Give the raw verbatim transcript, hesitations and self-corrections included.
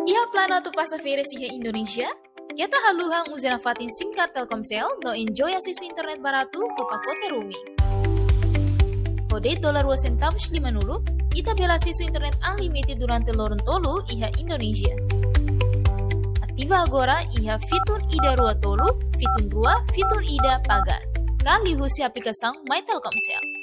Iha plano tu passageira iha Indonesia? Kita haluhang uzena fatin singkar Telkomsel no enjoy akses internet barato ke pakote roaming. Kode dolar dua centavos lima nulu, ita bela akses internet unlimited durante lorong tolu iha Indonesia. Aktiva agora iha fitur ida rua tolu, fitur rua, fitur ida pagar. Kali husi aplikação My Telkomsel.